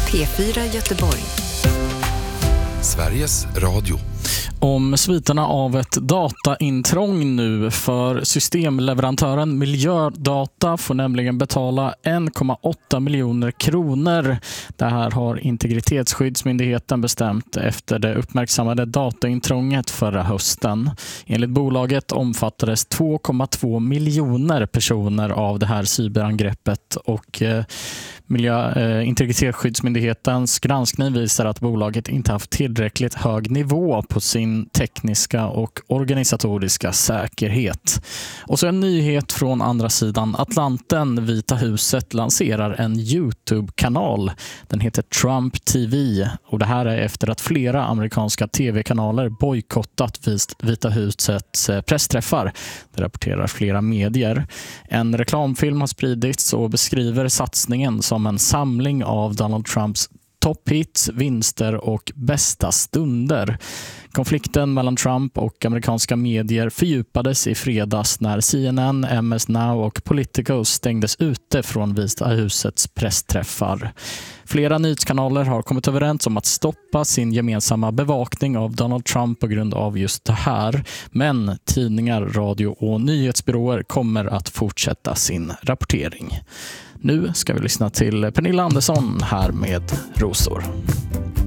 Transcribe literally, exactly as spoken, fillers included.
P fyra Göteborg. Sveriges Radio. Om sviterna av ett dataintrång nu, för systemleverantören Miljödata får nämligen betala en komma åtta miljoner kronor. Det här har Integritetsskyddsmyndigheten bestämt efter det uppmärksammade dataintrånget förra hösten. Enligt bolaget omfattades två komma två miljoner personer av det här cyberangreppet, och eh, Miljö, eh, Integritetsskyddsmyndighetens granskning visar att bolaget inte haft tillräckligt hög nivå på sin tekniska och organisatoriska säkerhet. Och så en nyhet från andra sidan Atlanten. Vita huset lanserar en YouTube-kanal. Den heter Trump T V, och det här är efter att flera amerikanska tv-kanaler bojkottat Vita husets pressträffar. Det rapporterar flera medier. En reklamfilm har spridits och beskriver satsningen som en samling av Donald Trumps topphits, vinster och bästa stunder. Konflikten mellan Trump och amerikanska medier fördjupades i fredags när C N N, M S Now och Politico stängdes ute från Vita husets pressträffar. Flera nyhetskanaler har kommit överens om att stoppa sin gemensamma bevakning av Donald Trump på grund av just det här. Men tidningar, radio och nyhetsbyråer kommer att fortsätta sin rapportering. Nu ska vi lyssna till Pernilla Andersson här med Rosor.